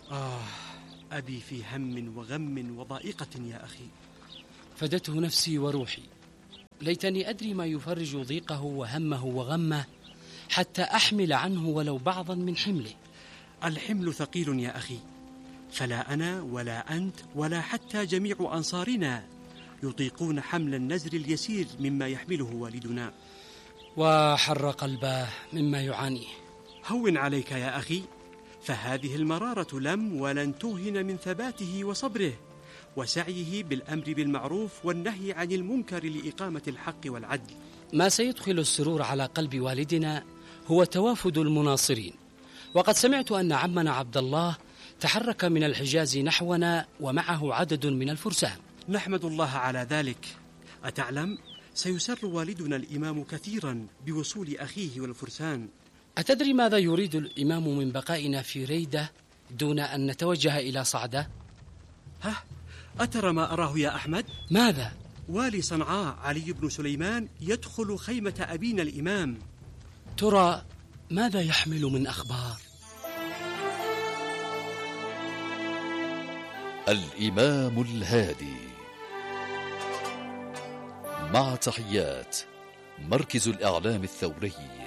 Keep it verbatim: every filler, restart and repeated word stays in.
آه أبي في هم وغم وضائقة يا أخي. فدته نفسي وروحي، ليتني أدري ما يفرج ضيقه وهمه وغمه حتى أحمل عنه ولو بعضا من حمله. الحمل ثقيل يا أخي، فلا أنا ولا أنت ولا حتى جميع أنصارنا يطيقون حمل النزر اليسير مما يحمله والدنا. وحر قلبه مما يعانيه. هون عليك يا أخي، فهذه المرارة لم ولن توهن من ثباته وصبره وسعيه بالأمر بالمعروف والنهي عن المنكر لإقامة الحق والعدل. ما سيدخل السرور على قلب والدنا هو توافد المناصرين، وقد سمعت أن عمنا عبد الله تحرك من الحجاز نحونا ومعه عدد من الفرسان. نحمد الله على ذلك. أتعلم، سيسر والدنا الإمام كثيرا بوصول أخيه والفرسان. أتدري ماذا يريد الإمام من بقائنا في ريدة دون أن نتوجه إلى صعدة؟ ها، أترى ما أراه يا أحمد؟ ماذا؟ والي صنعاء علي بن سليمان يدخل خيمة أبينا الإمام. ترى ماذا يحمل من أخبار؟ الإمام الهادي، مع تحيات مركز الإعلام الثوري